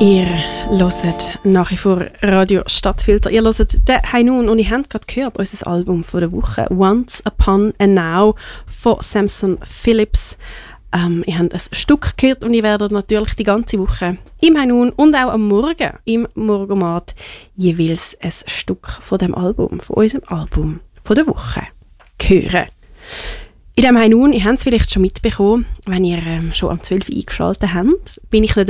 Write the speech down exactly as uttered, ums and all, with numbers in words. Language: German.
Ihr hört nach wie vor Radio Stadtfilter. Ihr hört den «Hey Nun» und ihr habt gerade gehört, unser Album von der Woche «Once Upon a Now» von Samson Phillips. Ähm, ihr habt ein Stück gehört und ihr werdet natürlich die ganze Woche im «Hey Nun» und auch am Morgen im Morgenmat jeweils ein Stück von dem Album, von unserem Album von der Woche hören. In dem «Hey Nun», ihr habt es vielleicht schon mitbekommen, wenn ihr ähm, schon am zwölf Uhr eingeschaltet habt, bin ich nicht